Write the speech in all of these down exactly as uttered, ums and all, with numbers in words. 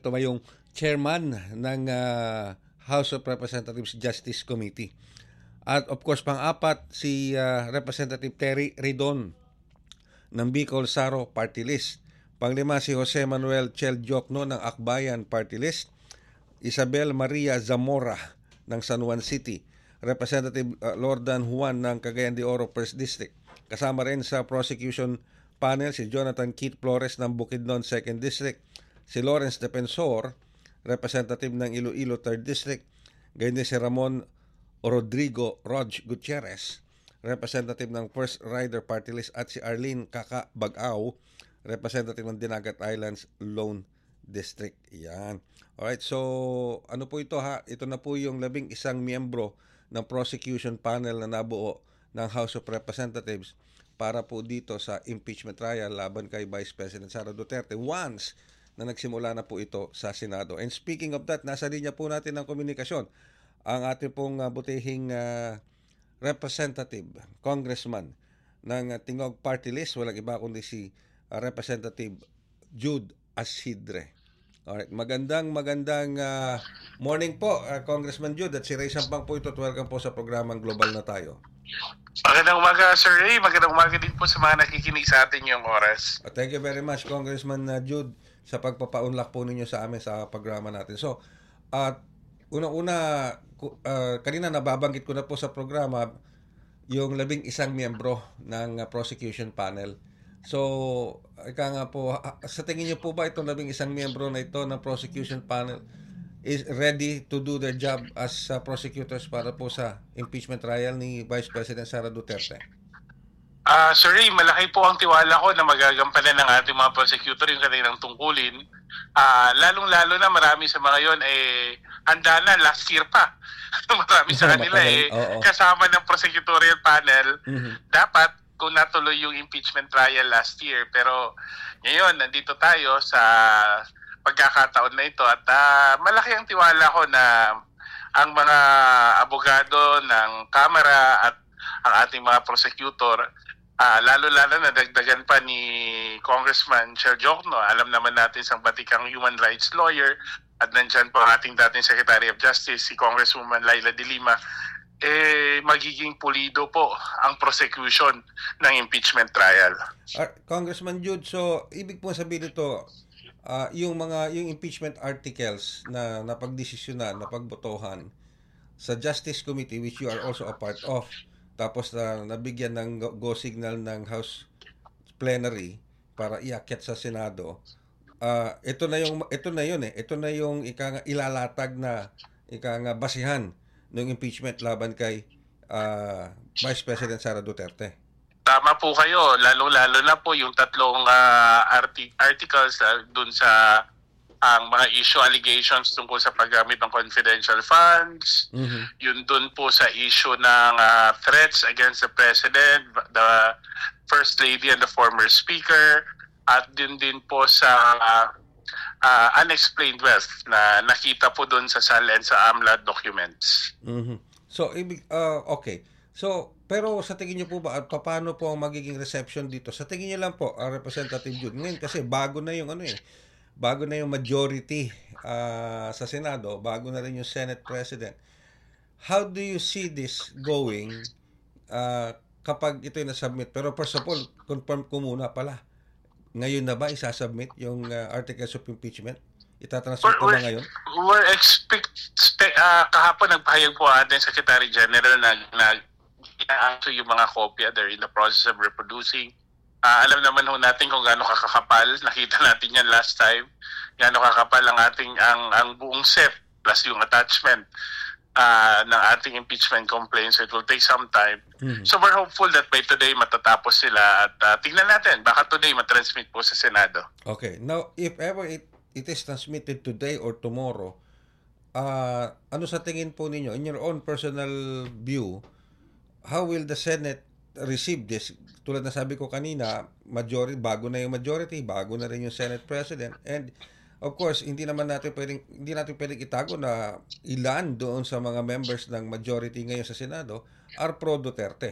tumayong chairman ng uh, House of Representatives Justice Committee. At of course, pang-apat si uh, Representative Terry Ridon ng Bicol Saro Party List. Panglima si Jose Manuel Chel Diokno ng Akbayan Party List. Isabel Maria Zamora ng San Juan City. Representative uh, Lordan Juan ng Cagayan de Oro First District. Kasama rin sa prosecution panel si Jonathan Keith Flores ng Bukidnon Second District. Si Lawrence Defensor, representative ng Iloilo Third District. Ganyan din si Ramon Rodrigo Rog Gutierrez, representative ng First Rider Party List, at si Arlene Kaka Bagaw, representative ng Dinagat Islands Lone District. Yan. Alright, so ano po ito ha? Ito na po yung labing isang miyembro ng prosecution panel na nabuo ng House of Representatives para po dito sa impeachment trial laban kay Vice President Sara Duterte once na nagsimula na po ito sa Senado. And speaking of that, nasa linya po natin ng komunikasyon ang ating pong uh, butihing uh, representative, congressman ng uh, Tingog Party List, walang iba kundi si uh, Representative Jude Asidre. Alright, magandang magandang uh, morning po, uh, Congressman Jude, at si Ray Sampang po ito. Welcome po sa programang Global na Tayo. Magandang umaga, Sir Ray. Magandang umaga din po sa mga nakikinig sa atin yung oras. Uh, thank you very much, Congressman uh, Jude, sa pagpapaunlak po ninyo sa amin sa programa natin. So, at uh, unang-una, uh, kanina nababanggit ko na po sa programa yung labing isang miyembro ng uh, prosecution panel. So, ika nga po, sa tingin niyo po ba itong labing isang miyembro na ito ng prosecution panel is ready to do their job as uh, prosecutors para po sa impeachment trial ni Vice President Sara Duterte? Uh, Sir Ray, malaki po ang tiwala ko na magagampanan ng ating mga prosecutor yung kanilang tungkulin. Uh, lalong-lalo na marami sa mga yon eh, handa na last year pa. Marami sa kanila eh, oh, oh. kasama ng prosecutorial panel. Mm-hmm. Dapat kung natuloy yung impeachment trial last year. Pero ngayon, nandito tayo sa pagkakataon na ito at uh, malaki ang tiwala ko na ang mga abogado ng Kamara at ang ating mga prosecutor, uh, lalo-lalo na dagdagan pa ni Congressman Chel Diokno. Alam naman natin isang batikang human rights lawyer at nandyan po ang ating dating Secretary of Justice, si Congresswoman Laila De Lima, eh magiging pulido po ang prosecution ng impeachment trial. Uh, Congressman Jude, so ibig po sabihin ito, uh, yung mga yung impeachment articles na napagdesisyonan, napagbotohan sa Justice Committee, which you are also a part of, tapos na nabigyan ng go signal ng House plenary para iakyat sa Senado, uh, ito na yung ito na yun eh ito na yung ika ilalatag na ika nga basihan ng impeachment laban kay uh, Vice President Sara Duterte. Tama po kayo, lalo-lalo na po yung tatlong uh, arti- articles uh, dun sa ang mga issue allegations tungkol sa paggamit ng confidential funds, mm-hmm. yun dun po sa issue ng uh, threats against the President, the First Lady and the former Speaker, at din din po sa uh, Uh, unexplained wealth na nakita po doon sa S A L and sa AMLAD documents. Mm-hmm. So, ibig, uh, okay. So, pero sa tingin niyo po ba, at paano po ang magiging reception dito? Sa tingin niyo lang po, uh, Representative Jude, ngayon kasi bago na yung ano eh, bago na yung majority uh, sa Senado, bago na rin yung Senate President. How do you see this going uh, kapag ito yung nasubmit? Pero first of all, confirm ko muna pala. Ngayon na ba isasubmit yung uh, articles of impeachment? Itatransfer ko ba ngayon? We're expect, uh, kahapon nagpahayag po ating Secretary General na, na ina-aso yung mga kopya. They're in the process of reproducing. Uh, alam naman ho natin kung gaano kakakapal. Nakita natin yan last time. Gaano kakapal ang ating ang, ang buong set plus yung attachment uh, ng ating impeachment complaint. So it will take some time. Mm-hmm. So we're hopeful that by today matatapos sila at uh, tingnan natin. Baka today matransmit po sa Senado. Okay. Now, if ever it, it is transmitted today or tomorrow, uh, ano sa tingin po ninyo, in your own personal view, how will the Senate receive this? Tulad na sabi ko kanina, majority, bago na yung majority, bago na rin yung Senate President. And of course, hindi naman natin pwedeng, hindi natin pwedeng itago na ilan doon sa mga members ng majority ngayon sa Senado are pro-Duterte.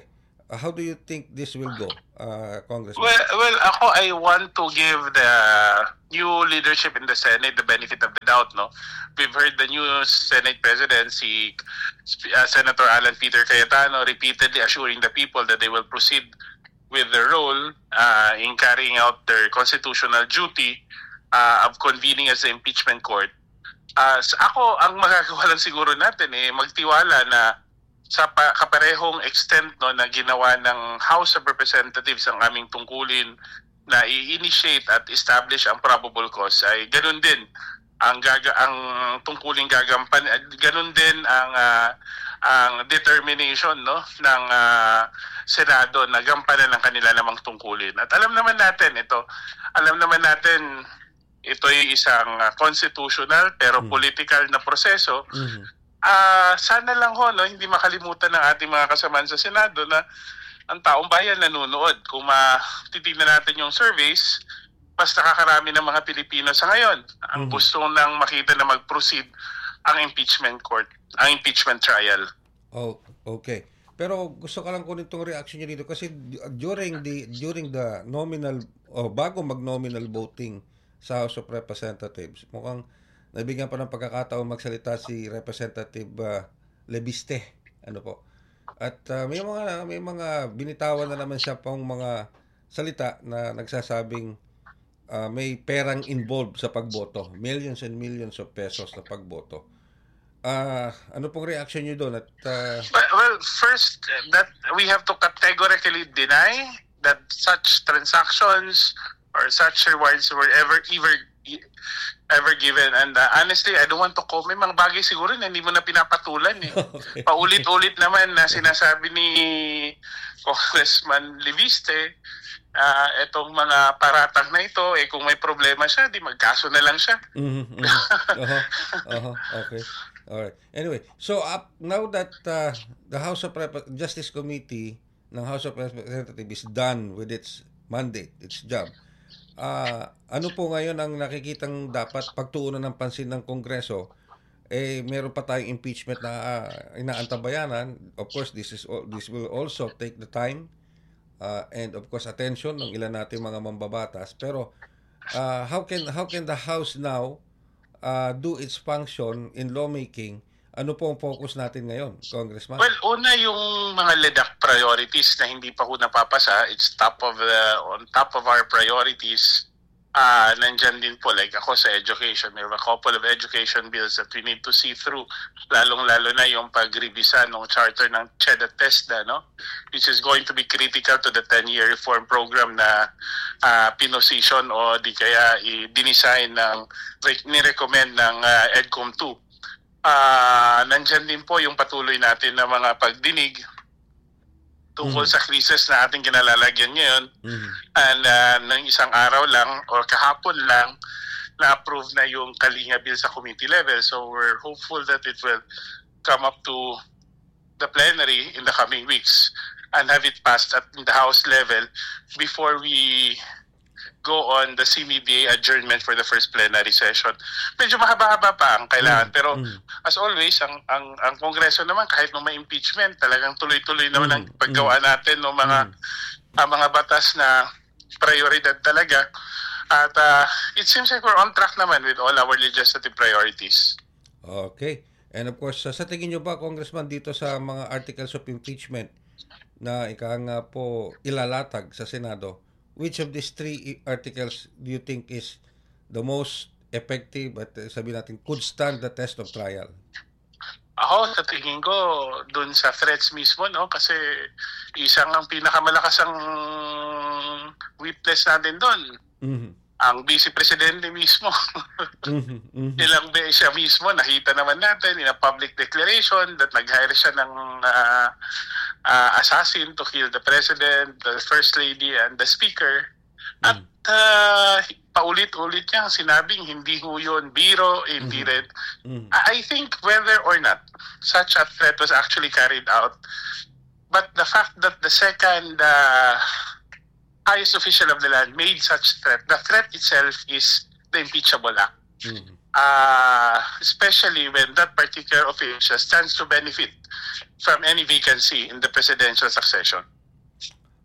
Uh, how do you think this will go, uh, Congressman? Well, well, ako, I want to give the new leadership in the Senate the benefit of the doubt, no? We've heard the new Senate President, si uh, Senator Alan Peter Cayetano, repeatedly assuring the people that they will proceed with their role uh, in carrying out their constitutional duty uh, of convening as the impeachment court. Uh, sa ako, ang magagawa lang siguro natin eh, magtiwala na sa pa- kaparehong extent no na ginawa ng House of Representatives ang aming tungkulin na i-initiate at establish ang probable cause ay ganun din ang gaga ang tungkuling gagampan at ganun din ang uh, ang determination no ng uh, Senado na gampanan ng kanila namang tungkulin. At alam naman natin ito, alam naman natin ito ay isang uh, constitutional pero mm. political na proseso. Mm-hmm. Ah, uh, sana lang ho no, hindi makalimutan ng ating mga kasamaan sa Senado na ang taong bayan nanonood. Kung matitignan natin yung surveys, mas nakakarami ng mga Pilipino sa ngayon ang mm-hmm. gusto nang makita na mag-proceed ang impeachment court, ang impeachment trial. Oh, okay. Pero gusto ko lang kunin itong reaction niyo dito kasi during the during the nominal o oh, bago mag-nominal voting sa House of Representatives, mukhang nabigyan pa ng pagkakataon magsalita si Representative uh, Lebiste, ano po. At uh, may mga may mga binitawan na naman siya pang mga salita na nagsasabing uh, may perang involved sa pagboto, millions and millions of pesos na pagboto. Uh, ano pong reaction niyo doon? At uh, well, first that we have to categorically deny that such transactions or such rewards were ever ever ever given. And uh, honestly, I don't want to comment. May mga bagay siguro na hindi mo na pinapatulan eh. Okay. Paulit-ulit naman na sinasabi ni Congressman Leviste, uh, itong mga paratang na ito, eh kung may problema siya, di magkaso na lang siya. Mm-hmm, mm-hmm. uh-huh, uh-huh, okay. Alright. Anyway, so up now that uh, the House of Rep- Justice Committee ng House of Representatives is done with its mandate, its job, Uh, ano po ngayon ang nakikitang dapat pagtuunan ng pansin ng Kongreso? Eh, meron pa tayong impeachment na uh, inaantabayanan. Of course, this is this will also take the time uh, and of course attention ng ilan nating mga mambabatas. Pero uh, how can how can the House now uh, do its function in lawmaking? Ano po ang focus natin ngayon, Congressman? Well, una yung mga L E D A C priorities na hindi pa ko napapasa, it's top of the on top of our priorities. Ah, uh, nandiyan din po like ako sa education. May a couple of education bills that we need to see through. Lalong-lalo na yung pag-revisa ng charter ng CHED at TESDA, no? Which is going to be critical to the ten-year reform program na uh, pinosisyon o di kaya i-design ng ni-recommend ng uh, EDCOM two. Ah, uh, nandiyan din po yung patuloy natin na mga pagdinig tungkol mm-hmm. sa krisis na ating kinalalagyan ngayon. Mm-hmm. And uh, nang isang araw lang or kahapon lang na-approve na yung Kalinga Bill sa committee level. So we're hopeful that it will come up to the plenary in the coming weeks and have it passed at the House level before we go on the C M E D A adjournment for the first plenary session. Medyo mahaba-haba pa ang kailangan. Mm. Pero mm. as always, ang, ang ang Kongreso naman, kahit nung may impeachment, talagang tuloy-tuloy naman mm. ang paggawa natin ng mga mm. uh, mga batas na prioridad talaga. At uh, it seems like we're on track naman with all our legislative priorities. Okay. And of course, sa tingin nyo ba, Congressman, dito sa mga articles of impeachment na ika nga po ilalatag sa Senado, which of these three articles do you think is the most effective at uh, sabi natin could stand the test of trial? Ako, sa tingin ko, dun sa threats mismo, no? Kasi isang ang pinakamalakas ang witness natin dun. Mm-hmm. Ang Vice Presidente mismo. mm-hmm. Mm-hmm. Ilang beses siya mismo, nakita naman natin in a public declaration that nag-hire siya ng uh, uh, assassin to kill the President, the First Lady, and the Speaker. Mm-hmm. At uh, paulit-ulit niya sinabing hindi ho yun biro, hindi rin. Mm-hmm. I think whether or not such a threat was actually carried out, but the fact that the second uh, highest official of the land made such threat, the threat itself is the impeachable act. Mm-hmm. Uh, especially when that particular official stands to benefit from any vacancy in the presidential succession.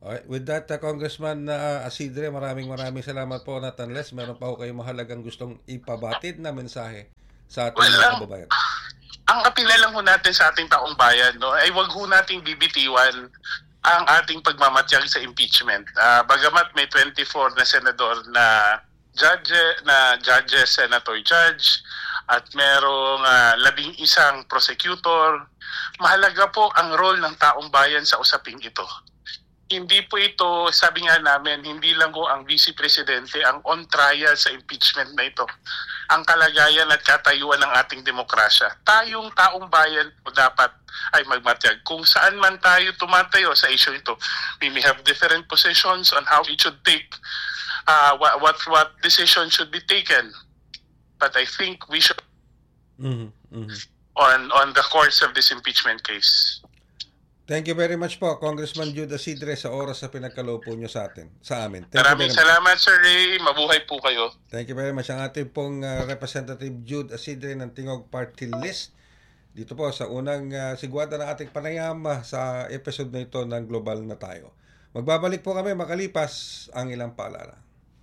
Okay. With that, uh, Congressman uh, Asidre, maraming maraming salamat po, at unless meron pa ho kayong mahalagang gustong ipabatid na mensahe sa ating Well, mga ang, kababayan. ang apila lang ho natin sa ating taong bayan, no, ay wag ho nating bibitiwan ang ating pagmamatyag sa impeachment. Uh, bagamat may twenty-four na senador na judge, na judges, senator judge, at merong uh, labing isang prosecutor, mahalaga po ang role ng taong bayan sa usaping ito. Hindi po ito, sabi nga namin, hindi lang po ang Vice Presidente ang on trial sa impeachment na ito. Ang kalagayan at katayuan ng ating demokrasya. Tayong taong bayan po dapat ay magmatyag. Kung saan man tayo tumatayo sa issue ito, we may have different positions on how it should take, uh, what, what, what decision should be taken. But I think we should Mm-hmm. Mm-hmm. on on the course of this impeachment case. Thank you very much po, Congressman Jude Asidre, sa oras na pinagkaloob po nyo sa atin, sa amin. Thank Maraming you very much. salamat, Sir Ray. Mabuhay po kayo. Thank you very much. Ang ating pong uh, Representative Jude Asidre ng Tingog Party List dito po sa unang uh, sigwada ng ating panayam uh, sa episode na ito ng Global na Tayo. Magbabalik po kami makalipas ang ilang paalala.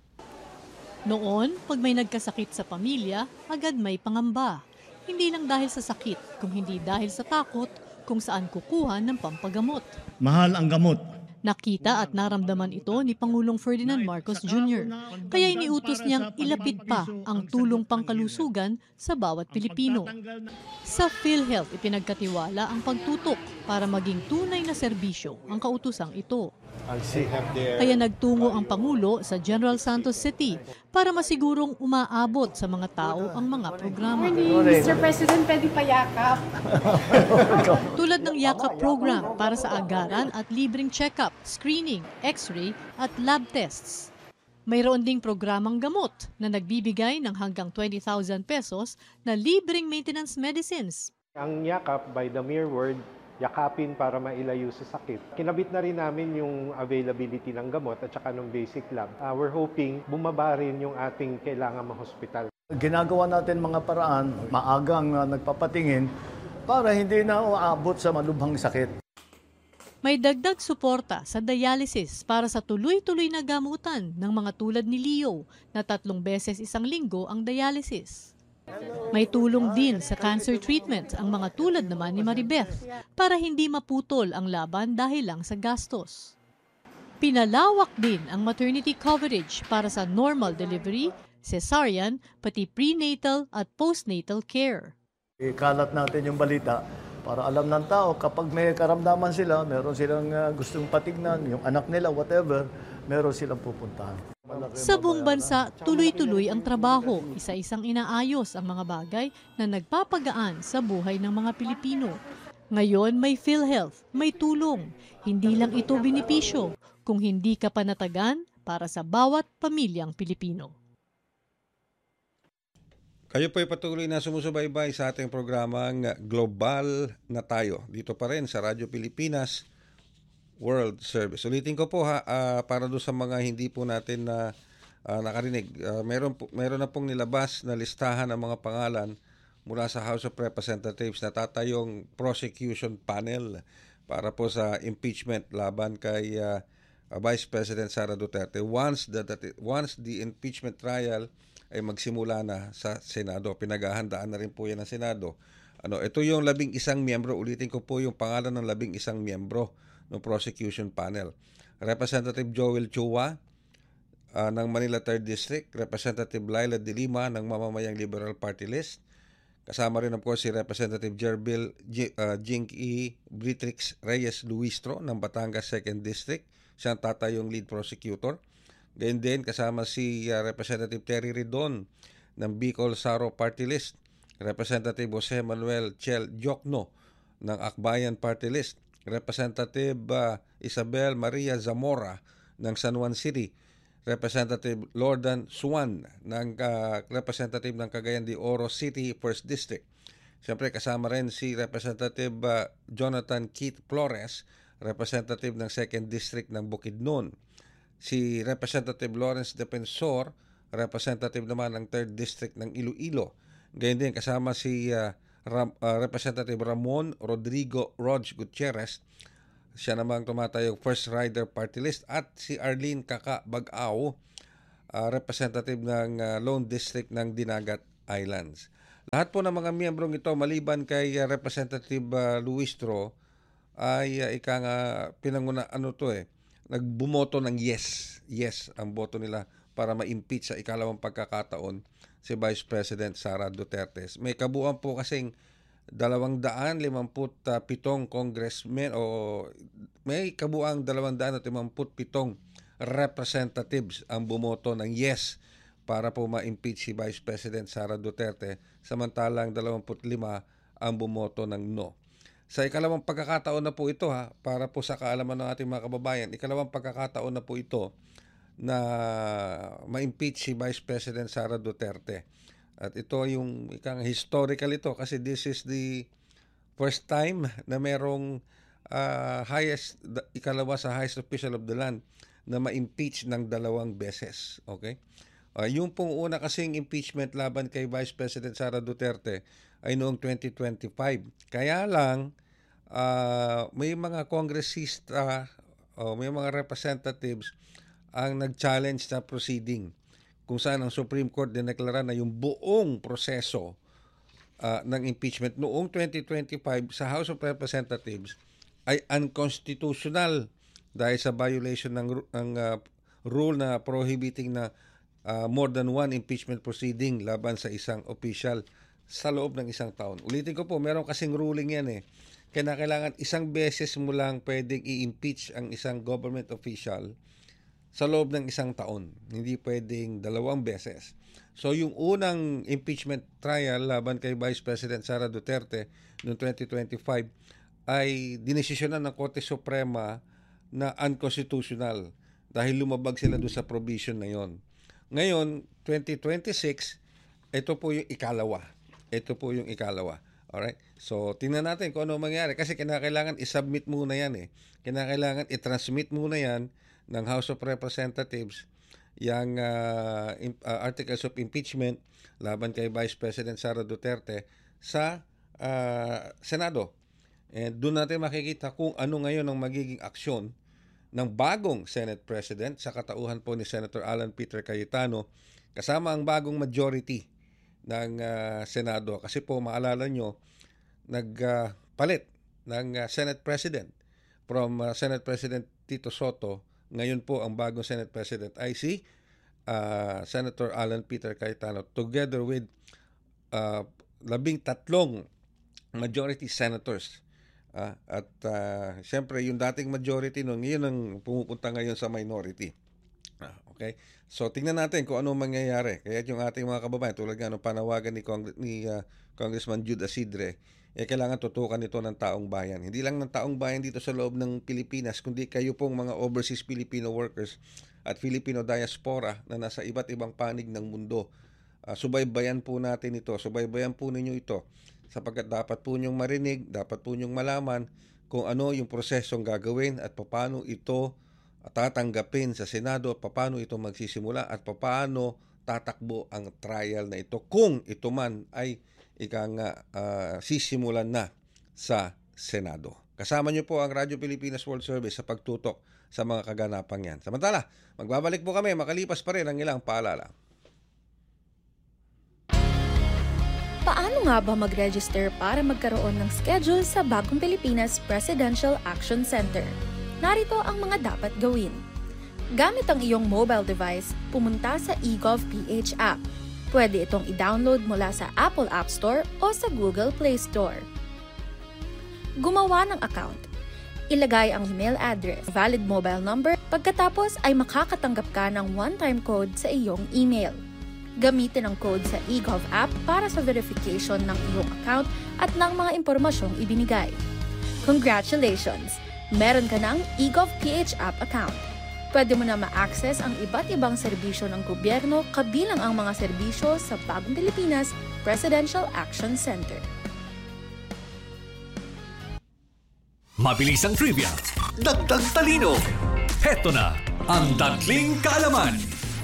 Noon, pag may nagkasakit sa pamilya, agad may pangamba. Hindi lang dahil sa sakit, kung hindi dahil sa takot kung saan kukuha ng pampagamot. Mahal ang gamot. Nakita at naramdaman ito ni Pangulong Ferdinand Marcos Junior Kaya iniutos niyang ilapit pa ang tulong pangkalusugan sa bawat Pilipino. Sa PhilHealth, ipinagkatiwala ang pagtutok para maging tunay na serbisyo ang kautusang ito. Kaya nagtungo ang Pangulo sa General Santos City para masigurong umaabot sa mga tao ang mga programa. mister President, pwede pa yakap. Tulad ng yakap program para sa agaran at libreng check-up, screening, x-ray at lab tests. Mayroon ding programang gamot na nagbibigay ng hanggang twenty thousand pesos na libreng maintenance medicines. Ang yakap, by the mere word, yakapin para mailayo sa sakit. Kinabit na rin namin yung availability ng gamot at saka ng basic lab. Uh, we're hoping bumaba rin yung ating kailangan ma-hospital. Ginagawa natin mga paraan, maagang uh, nagpapatingin para hindi na uabot sa malubhang sakit. May dagdag suporta sa dialysis para sa tuloy-tuloy na gamutan ng mga tulad ni Leo na tatlong beses isang linggo ang dialysis. May tulong din sa cancer treatment ang mga tulad naman ni Maribeth para hindi maputol ang laban dahil lang sa gastos. Pinalawak din ang maternity coverage para sa normal delivery, cesarean, pati prenatal at postnatal care. Ikalat natin yung balita para alam ng tao kapag may karamdaman sila, meron silang uh, gustong patignan, yung anak nila, whatever, meron silang pupuntahan. Sa buong bansa, tuloy-tuloy ang trabaho, isa-isang inaayos ang mga bagay na nagpapagaan sa buhay ng mga Pilipino. Ngayon may PhilHealth, may tulong. Hindi lang ito benepisyo, kung hindi ka panatagan para sa bawat pamilyang Pilipino. Kayo po ay patuloy na sumusubaybay sa ating programang Global na Tayo. Dito pa rin sa Radyo Pilipinas World Service. Ulitin ko po ha, uh, para doon sa mga hindi po natin na uh, nakarinig. Uh, meron, po, meron na pong nilabas na listahan ng mga pangalan mula sa House of Representatives na tatayong prosecution panel para po sa impeachment laban kay uh, uh, Vice President Sara Duterte. Once the, the, once the impeachment trial ay magsimula na sa Senado, pinaghahandaan na rin po yan ng Senado. Ano, ito yung labing isang miyembro. Ulitin ko po yung pangalan ng labing isang miyembro ng prosecution panel. Representative Joel Chua uh, ng Manila third District, Representative Laila De Lima ng Mamamayang Liberal Party List, kasama rin of course si Representative Jerbil G- uh, Jinky Britrix Reyes Luistro ng Batangas second District, siyang tatayong lead prosecutor. Gayun din kasama si uh, Representative Terry Ridon ng Bicol Saro Party List, Representative Jose Manuel Chel Jokno ng Akbayan Party List, Representative uh, Isabel Maria Zamora ng San Juan City, Representative Lordan Suan ng uh, Representative ng Cagayan de Oro City first District. Siyempre kasama rin si Representative uh, Jonathan Keith Flores, Representative ng second District ng Bukidnon. Si Representative Lawrence Defensor, Representative naman ng third District ng Iloilo. Gayun din kasama si uh, Ram, uh, Representative Ramon Rodrigo Rog Gutierrez, siya namang tumatayong First Rider Party List, at si Arlene Kaka Bag-ao, uh, representative ng uh, Lone District ng Dinagat Islands. Lahat po ng mga miyembrong ito, maliban kay uh, Representative uh, Luis Tro, ay uh, ika nga pinanguna ano to eh, nagbumoto ng yes. Yes ang boto nila para ma-impeach sa ikalawang pagkakataon si Vice President Sara Duterte. May kabuuan po kasing dalawang daan limamput pitong congressmen, o may kabuang dalawang daan at limamput pitong representatives ang bumoto ng yes para po ma-impeach si Vice President Sara Duterte, samantalang dalawamput lima ang bumoto ng no. Sa ikalawang pagkakataon na po ito, ha, para po sa kaalaman ng ating mga kababayan, ikalawang pagkakataon na po ito na ma-impeach si Vice President Sara Duterte. At ito yung ikang historical ito kasi this is the first time na merong uh, highest, ikalawa sa highest official of the land na ma-impeach ng dalawang beses. Okay? Uh, yung pong una kasing impeachment laban kay Vice President Sara Duterte ay noong twenty twenty-five. Kaya lang, uh, may mga kongresista o may mga representatives ang nag-challenge sa proceeding, kung saan ang Supreme Court dineklara na yung buong proseso uh, ng impeachment noong twenty twenty-five sa House of Representatives ay unconstitutional dahil sa violation ng, ng uh, rule na prohibiting na uh, more than one impeachment proceeding laban sa isang official sa loob ng isang taon. Ulitin ko po, meron kasing ruling yan eh. Kaya kailangan isang beses mo lang pwedeng i-impeach ang isang government official sa loob ng isang taon. Hindi pwedeng dalawang beses. So yung unang impeachment trial laban kay Vice President Sara Duterte noong twenty twenty-five ay dinesisyonan ng Korte Suprema na unconstitutional dahil lumabag sila doon sa provision na yon. Ngayon, twenty twenty-six, ito po yung ikalawa. Ito po yung ikalawa. Alright? So, tingnan natin kung ano mangyari. Kasi kinakailangan i-submit muna yan eh. Kinakailangan i-transmit muna yan ng House of Representatives yung uh, uh, articles of impeachment laban kay Vice President Sara Duterte sa uh, Senado. And doon natin makikita kung ano ngayon ang magiging aksyon ng bagong Senate President sa katauhan po ni Senator Alan Peter Cayetano kasama ang bagong majority ng uh, Senado. Kasi po maalala nyo, nagpalit uh, ng uh, Senate President from uh, Senate President Tito Soto. Ngayon po ang bagong Senate President ay si uh, Senator Alan Peter Cayetano together with uh, labing tatlong majority senators. Uh, at uh, siyempre yung dating majority no, ngayon ang pumupunta ngayon sa minority. Uh, okay? So tingnan natin kung ano mangyayari. Kaya yung ating mga kababayan, tulad nga ng panawagan ni, Cong- ni uh, Congressman Jude Asidre, eh, kailangan tutukan ito ng taong bayan. Hindi lang ng taong bayan dito sa loob ng Pilipinas, kundi kayo pong mga overseas Filipino workers at Filipino diaspora na nasa iba't ibang panig ng mundo. Uh, subaybayan po natin ito. Subaybayan po ninyo ito. Sapagkat dapat po niyong marinig, dapat po niyong malaman kung ano yung prosesong gagawin at paano ito tatanggapin sa Senado at paano ito magsisimula at paano tatakbo ang trial na ito kung ito man ay ika nga uh, sisimulan na sa Senado. Kasama niyo po ang Radyo Pilipinas World Service sa pagtutok sa mga kaganapang yan. Samantala, magbabalik po kami makalipas pa rin ang ilang paalala. Paano nga ba mag-register para magkaroon ng schedule sa Bagong Pilipinas Presidential Action Center? Narito ang mga dapat gawin. Gamit ang iyong mobile device, pumunta sa eGovPH app. Pwede itong i-download mula sa Apple App Store o sa Google Play Store. Gumawa ng account. Ilagay ang email address, valid mobile number, pagkatapos ay makakatanggap ka ng one-time code sa iyong email. Gamitin ang code sa eGov app para sa verification ng iyong account at ng mga impormasyong ibinigay. Congratulations! Meron ka ng eGovPH app account. Pwede mo na ma-access ang iba't ibang serbisyo ng gobyerno kabilang ang mga serbisyo sa Bagong Pilipinas Presidential Action Center. Mabilis ang trivia, dagdag talino. Heto na ang Dadling Kaalaman.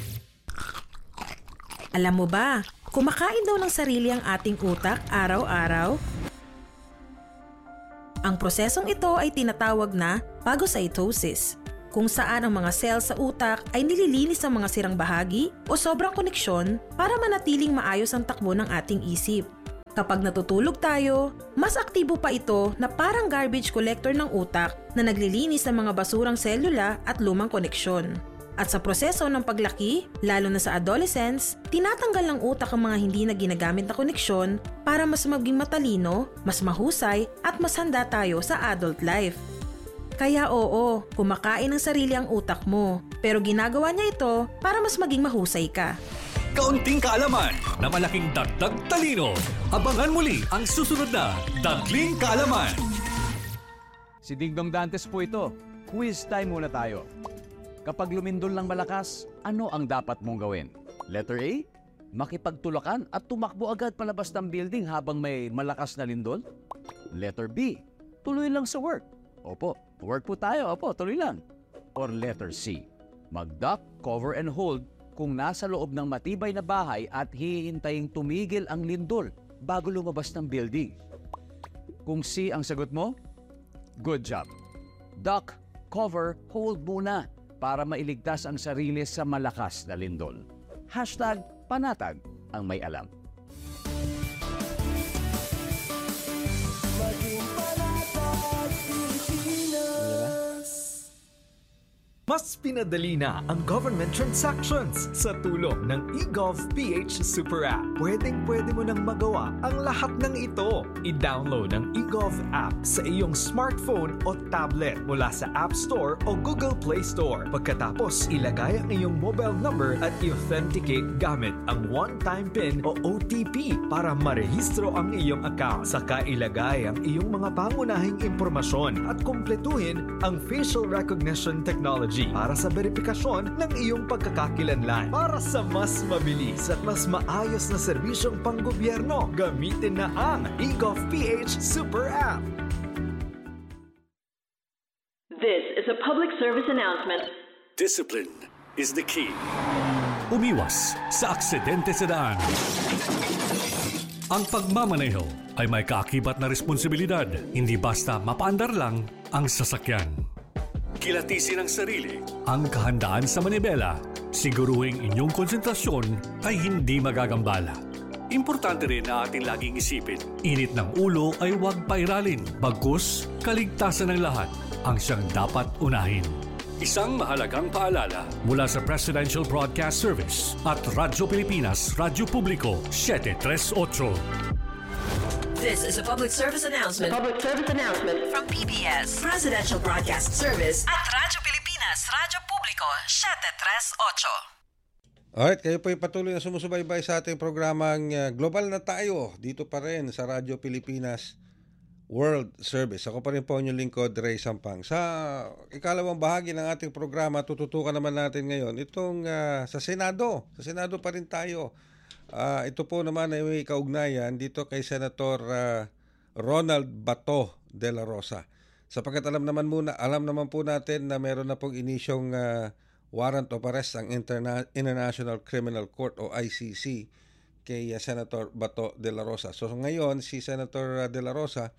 Alam mo ba, kumakain daw ng sarili ang ating utak araw-araw? Ang prosesong ito ay tinatawag na phagocytosis, kung saan ang mga cells sa utak ay nililinis ng mga sirang bahagi o sobrang koneksyon para manatiling maayos ang takbo ng ating isip. Kapag natutulog tayo, mas aktibo pa ito na parang garbage collector ng utak na naglilinis ng mga basurang selula at lumang koneksyon. At sa proseso ng paglaki, lalo na sa adolescence, tinatanggal ng utak ang mga hindi na ginagamit na koneksyon para mas maging matalino, mas mahusay at mas handa tayo sa adult life. Kaya oo, kumakain ng sarili ang utak mo, pero ginagawa niya ito para mas maging mahusay ka. Kaunting kaalaman na malaking dagdag talino. Abangan muli ang susunod na Dagling Kaalaman. Si Dingdong Dantes po ito. Quiz time muna tayo. Kapag lumindol ng malakas, ano ang dapat mong gawin? Letter A, makipagtulakan at tumakbo agad palabas ng building habang may malakas na lindol? Letter B, tuloy lang sa work. Opo, work po tayo. Opo, tuloy lang. Or letter C, mag-duck, cover and hold kung nasa loob ng matibay na bahay at hihintaying tumigil ang lindol bago lumabas ng building. Kung C ang sagot mo, good job. Duck, cover, hold muna para mailigtas ang sarili sa malakas na lindol. Hashtag panatag ang may alam. Mas pinadali na ang government transactions sa tulong ng eGovPH Super App. Pwedeng-pwede mo nang magawa ang lahat ng ito. I-download ang eGov app sa iyong smartphone o tablet mula sa App Store o Google Play Store. Pagkatapos, ilagay ang iyong mobile number at i-authenticate gamit ang one-time PIN o O T P para marehistro ang iyong account. Saka ilagay ang iyong mga pangunahing impormasyon at kumpletuhin ang facial recognition technology para sa verifikasyon ng iyong pagkakakilanlan. Para sa mas mabilis at mas maayos na serbisyong panggobyerno, gamitin na ang eGovPH Super App. This is a public service announcement. Discipline is the key. Umiwas sa aksidente sa daan. Ang pagmamaneho ay may kaakibat na responsibilidad, hindi basta mapaandar lang ang sasakyan. Kilatisin ang sarili, ang kahandaan sa manibela, siguruhing inyong konsentrasyon ay hindi magagambala. Importante rin na ating laging isipin, init ng ulo ay huwag pairalin, bagkus kaligtasan ng lahat ang siyang dapat unahin. Isang mahalagang paalala mula sa Presidential Broadcast Service at Radyo Pilipinas, Radyo Publiko, seven three eight. This is a public service announcement. Public service announcement from P B S Presidential Broadcast Service at Radyo Pilipinas, Radyo Publiko, seven three eight. Alright, kayo po ay patuloy na sumusubaybay sa ating programang uh, Global na Tayo dito pa rin sa Radyo Pilipinas World Service. Ako pa rin po inyong lingkod, Ray Sampang. Sa ikalawang bahagi ng ating programa, tututukan naman natin ngayon itong uh, sa Senado. Sa Senado pa rin tayo. Uh, ito po naman ay may kaugnayan dito kay Senator uh, Ronald Bato de la Rosa. Sapagkat alam naman muna, alam naman po natin na meron na pong inisyong uh, warrant of arrest ang Interna- International Criminal Court o I C C kay uh, Senator Bato de la Rosa. So ngayon si Senator uh, de la Rosa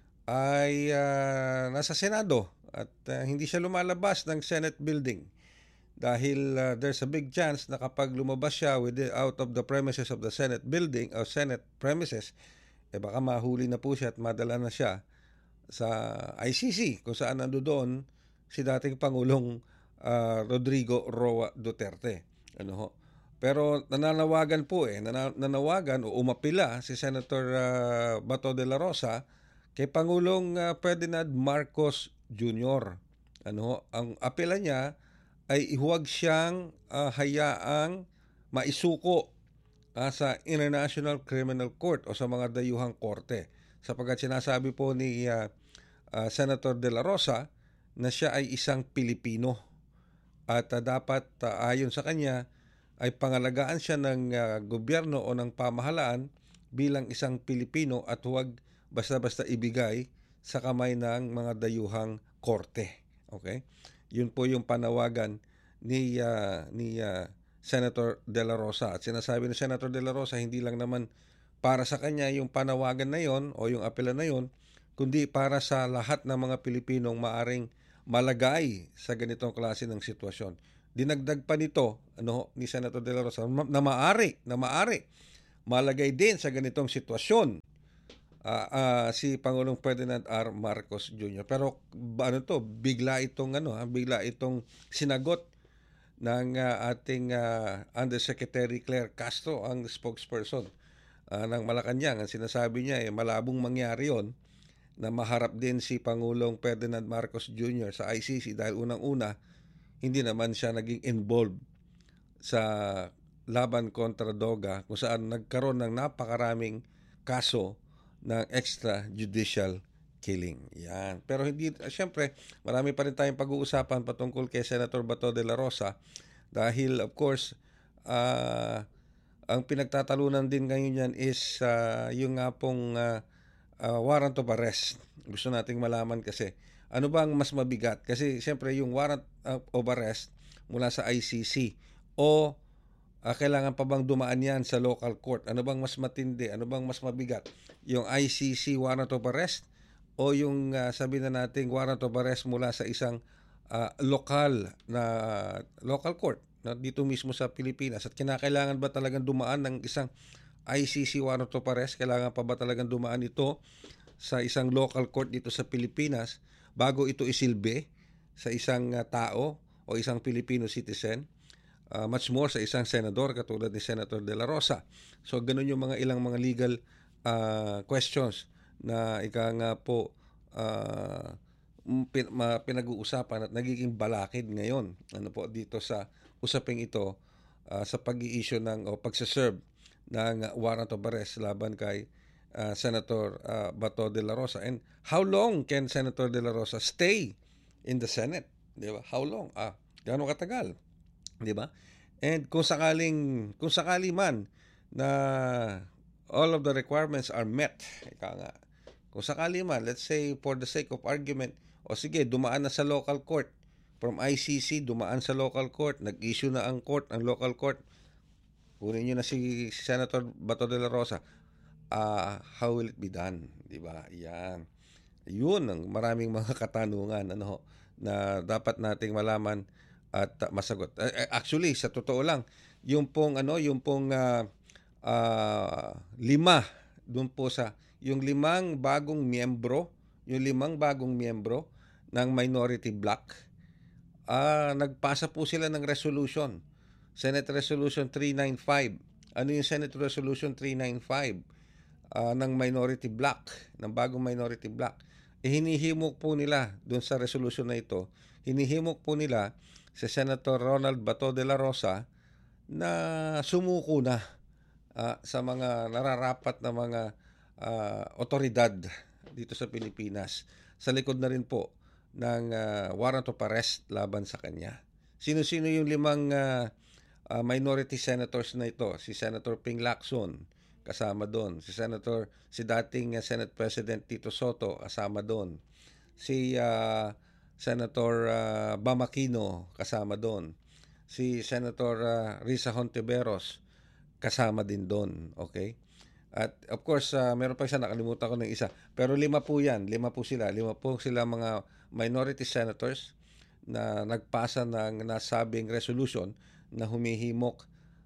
ay uh, nasa Senado at uh, hindi siya lumalabas ng Senate building. Dahil uh, there's a big chance na kapag lumabas siya with the, out of the premises of the Senate building o Senate premises, eh baka mahuli na po siya at madala na siya sa I C C kung saan nando doon si dating Pangulong uh, Rodrigo Roa Duterte. Ano ho? Pero nananawagan po eh, nananawagan o umapila si Senator uh, Bato de la Rosa kay Pangulong uh, Ferdinand Marcos Junior Ano ho? Ang apela niya ay huwag siyang uh, hayaang maisuko uh, sa International Criminal Court o sa mga dayuhang korte. Sapagkat sinasabi po ni uh, uh, Senator de la Rosa na siya ay isang Pilipino at uh, dapat uh, ayon sa kanya ay pangalagaan siya ng uh, gobyerno o ng pamahalaan bilang isang Pilipino at huwag basta-basta ibigay sa kamay ng mga dayuhang korte. Okay? Yun po yung panawagan ni uh, ni uh, Senator de la Rosa. At sinasabi ni Senator de la Rosa, hindi lang naman para sa kanya yung panawagan na yon o yung apela na yon, kundi para sa lahat ng mga Pilipinong maaring malagay sa ganitong klase ng sitwasyon. Dinagdag pa nito ano ni Senator De La Rosa na maari, na maari malagay din sa ganitong sitwasyon uh, uh, si Pangulong Ferdinand R. Marcos Junior Pero ano to, bigla itong ano, ha, bigla itong sinagot ng uh, ating uh, Undersecretary Claire Castro, ang spokesperson uh, ng Malacanang. Ang sinasabi niya ay eh, malabong mangyari yon na maharap din si Pangulong Ferdinand Marcos Junior sa I C C dahil unang-una hindi naman siya naging involved sa laban kontra Doga kung saan nagkaroon ng napakaraming kaso ng extrajudicial killing. Yan. Pero hindi, siyempre, marami pa rin tayong pag-uusapan patungkol kay Senator Bato de la Rosa dahil of course, uh, ang pinagtatalunan din ngayon yan is uh, yung nga pong uh, uh, warrant of arrest. Gusto nating malaman kasi ano bang mas mabigat? Kasi siyempre yung warrant of arrest mula sa I C C o uh, kailangan pa bang dumaan yan sa local court? Ano bang mas matindi? Ano bang mas mabigat? Yung I C C warrant of arrest o yung uh, sabi na nating warrant of arrest mula sa isang uh, lokal na uh, local court na dito mismo sa Pilipinas? At kinakailangan ba talagang dumaan ng isang I C C warrant of arrest? Kailangan pa ba talagang dumaan ito sa isang local court dito sa Pilipinas bago ito isilbi sa isang uh, tao o isang Filipino citizen? Uh, much more sa isang senador katulad ni Senator De La Rosa. So ganun yung mga ilang mga legal uh, questions na ika nga po uh, pin, ma, pinag-uusapan at nagiging balakid ngayon ano po dito sa usaping ito uh, sa pag-i-issue ng o pagsaserve ng warrant of arrest laban kay uh, Senator uh, Bato de la Rosa. And how long can Senator De La Rosa stay in the Senate? Di ba? How long? Ah, gaano katagal? Di ba? And kung sakaling kung sakali man na all of the requirements are met, ika nga, kung sakali man, let's say for the sake of argument, o sige, dumaan na sa local court, from I C C, dumaan sa local court, nag-issue na ang court, ang local court, kunin nyo na si Senator Bato de la Rosa, uh, how will it be done? Di ba? Yan. Yun ang maraming mga katanungan ano, na dapat nating malaman at uh, masagot. Uh, actually, sa totoo lang, yung pong ano, yung pong uh, uh, lima doon po sa yung limang bagong miyembro, yung limang bagong miyembro ng minority bloc, uh, nagpasa po sila ng resolution. Senate Resolution three ninety-five. Ano yung Senate Resolution three ninety-five uh, ng minority bloc, ng bagong minority bloc? Eh, hinihimok po nila doon sa resolution na ito, hinihimok po nila si Senator Ronald Bato de la Rosa na sumuko na uh, sa mga nararapat na mga uh, otoridad dito sa Pilipinas. Sa likod na rin po ng uh, warrant of arrest laban sa kanya. Sino-sino yung limang uh, uh, minority senators na ito? Si Senator Ping Lacson, kasama doon. Si Senator, si dating uh, Senate President Tito Soto, kasama doon. Si uh, Senator uh, Bam Aquino, kasama doon. Si Senator uh, Risa Hontiveros, kasama din doon. Okay? At of course, uh, meron pa isa, nakalimutan ko ng isa. Pero lima po yan, lima po sila. Lima po sila mga minority senators na nagpasa ng nasabing resolution na humihimok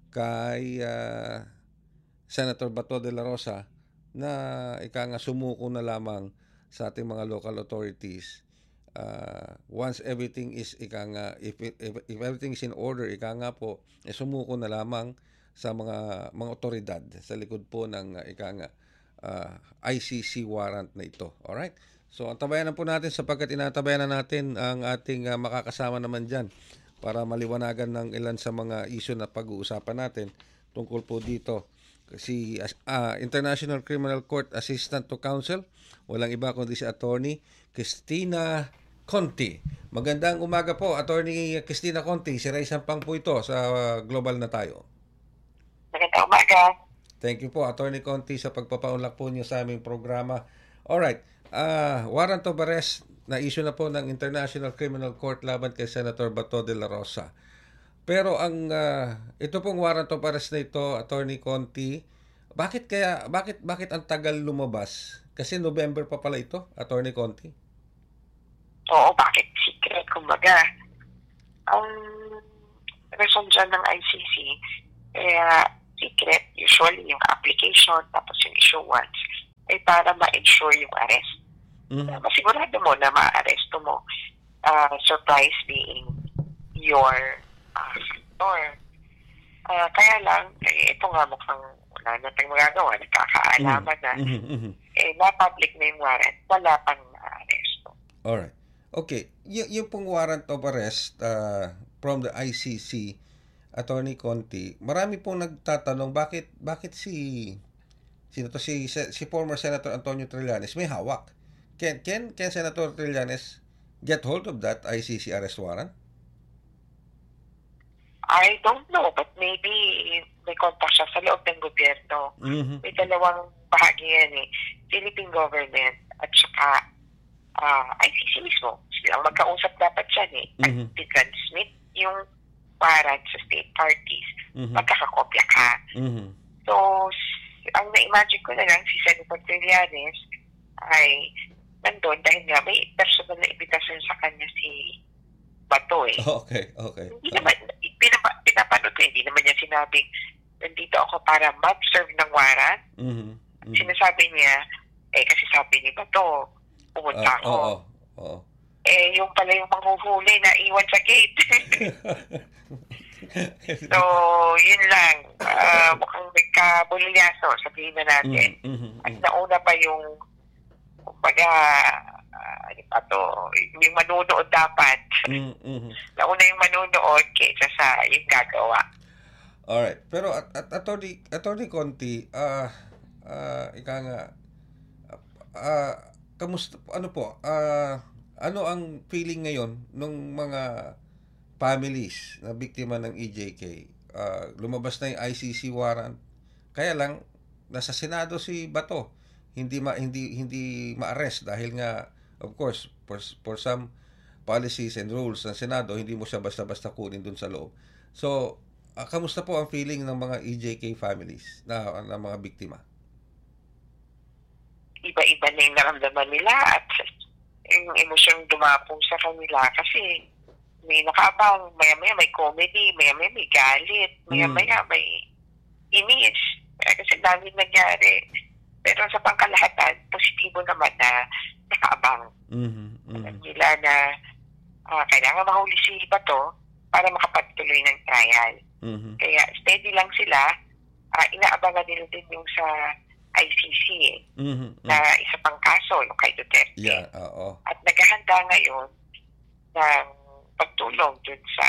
kay uh, Senator Bato de la Rosa na ika nga sumuko na lamang sa ating mga local authorities. Uh, once everything is ika nga, if, if, if everything is in order, ika nga po, eh, sumuko na lamang sa mga mga otoridad sa likod po ng uh, ika nga uh, I C C warrant na ito. Alright? So, antabayan na po natin sapagkat inatabayan na natin ang ating uh, makakasama naman dyan para maliwanagan ng ilan sa mga issue na pag-uusapan natin tungkol po dito. Si uh, International Criminal Court Assistant to Counsel, walang iba kundi si Attorney Cristina Conti. Magandang umaga po, Attorney Cristina Conti. Si Ray Sampang po ito sa uh, Global na tayo. Magandang umaga. Thank you po, Attorney Conti, sa pagpapaunlak po niyo sa aming programa. Alright, uh, warrant of arrest na issue na po ng International Criminal Court laban kay Senator Bato de la Rosa. Pero ang uh, ito pong warrant of arrest na ito, Attorney Conti, Bakit kaya, bakit, bakit ang tagal lumabas? Kasi November pa pala ito, Attorney Conti. Oo, bakit secret? Kumbaga, ang reason dyan ng I C C, kaya secret, usually yung application, tapos yung issuance, ay para ma-ensure yung arrest. Mm-hmm. Uh, masigurado mo na ma-arresto mo. Uh, surprise being your uh, factor. Uh, kaya lang, eh, ito nga mukhang wala na tayong magagawa, nagkakaalaman na, Mm-hmm. eh, na-public na yung warrant, wala pang na-arresto. Alright. Okay. Y- yung pong warrant of arrest uh, from the I C C, Attorney Conti, marami pong nagtatanong bakit bakit si sino to si si former Senator Antonio Trillanes may hawak. Can can can Senator Trillanes get hold of that I C C arrest warrant? I don't know, but maybe may contact siya sa loob ng gobyerno. Mm-hmm. May dalawang bahagi yan eh. Philippine government at saka uh, I C C mismo. Silang magkausap dapat siya eh. Mm-hmm. At i-transmit yung warrant sa state parties. Mm-hmm. Magkakakopya ka. Mm-hmm. So, ang na-imagine ko na lang si Senator Trillanes ay nandun dahil nga may personal na invitation sa kanya si Bato eh. Oh, okay, okay. Hindi naman, pinapa, pinapanood ko, hindi naman niya sinabing nandito ako para mag-serve ng warrant. Mm-hmm. Mm-hmm. Sinasabi niya, eh kasi sabi ni Bato, pumunta uh, ako. Oo, oh, oo. Oh, oh. Eh, yung pala yung manghuhuli na iwan sa gate. So, yun lang. Uh, mukhang nagkabulilyaso, sabihin na natin. Mm-hmm. At nauna pa yung, kumbaga, uh, ano pa to, yung manunood dapat. Mm-hmm. Nauna yung manunood kaysa sa yung gagawa. Alright. Pero, at, at Attorney, Attorney Conti, ah, uh, uh, ika nga, ah, uh, kamusta, ano po, ah, uh, ano ang feeling ngayon ng mga families na biktima ng E J K? Uh, lumabas na yung I C C warrant. Kaya lang nasa Senado si Bato. Hindi ma hindi hindi ma-arrest dahil nga of course for, for some policies and rules ng Senado hindi mo siya basta-basta kunin dun sa loob. So, uh, kamusta po ang feeling ng mga E J K families na, na mga biktima? Iba-iba na yung naramdaman nila at yung emosyong dumapong sa kanila kasi may nakaabang, maya-maya may comedy, maya-maya may galit, maya-maya may inis. Kasi dami nangyari. Pero sa pangkalahatan, positibo naman na nakaabang. Mm-hmm, mm-hmm. Alam nila na uh, kailangan mahuli si Bato para makapagtuloy ng trial. Mm-hmm. Kaya steady lang sila. Uh, inaabangan nila din yung sa I C C eh, mm-hmm. na isa pang kaso, yung kay Duterte. Yeah, oo. At naghahanda ngayon ng pagtulong dun sa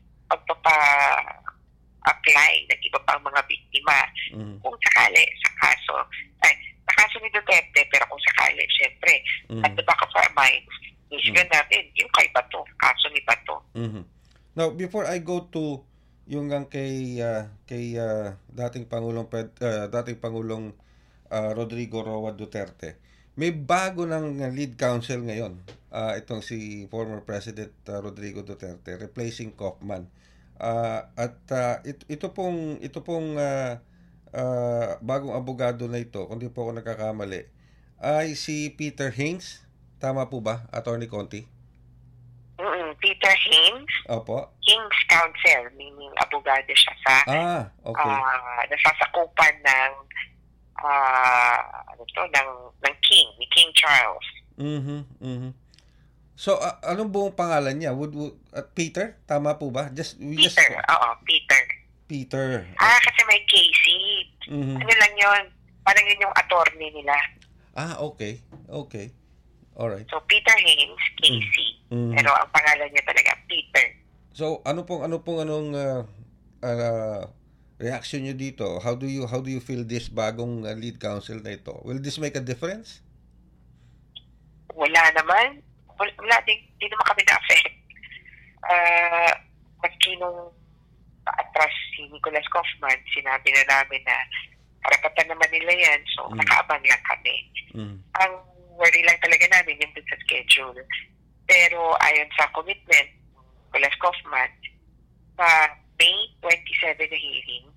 pagpapa-apply ng iba pang mga biktima. Mm-hmm. Kung sakali sa kaso, ay, sa kaso ni Duterte, pero kung sakali, syempre, mm-hmm. at the back of our minds, isipin mm-hmm. natin yung kay Bato, kaso ni Bato. Mm-hmm. Now, before I go to yung ang kay uh, kay uh, dating Pangulong uh, dating Pangulong uh, Rodrigo Roa Duterte, may bago ng lead counsel ngayon. Uh, itong si former President uh, Rodrigo Duterte replacing Kaufman. Uh, at uh, ito, ito pong ito pong uh, uh, bagong abogado na ito, kung di po ako nagkakamali, ay si Peter Hings. Tama po ba, Attorney Conti? Mm-mm, Peter Hings. Opo. King's Counsel, meaning abogado siya sa ah, okay. uh, nasasakupan ng uh, ano to, ng, ng King, ni King Charles. Mm-hmm, mm-hmm. So, uh, anong buong pangalan niya? Would, would, uh, Peter? Tama po ba? Just, Peter, just... oo, Peter. Peter. Ah, kasi may Casey. Mm-hmm. Ano lang yun? Parang yun yung attorney nila. Ah, okay. Okay. Alright. So, Peter Haynes, Casey. Mm-hmm. Pero ang pangalan niya talaga, Peter. So, ano pong, ano pong, anong uh, uh, reaction niyo dito? How do you, how do you feel this bagong uh, lead counsel na ito? Will this make a difference? Wala naman. Wala, wala di, di naman kami na-affect. Uh, maski nung atras si Nicholas Kaufman, sinabi na namin na karapatan naman nila yan, so mm. nakaabang lang kami. Mm. Ang worry lang talaga namin yung dun sa schedule. Pero ayon sa commitment, Nicholas Kaufman, sa May twenty-seventh na hearing,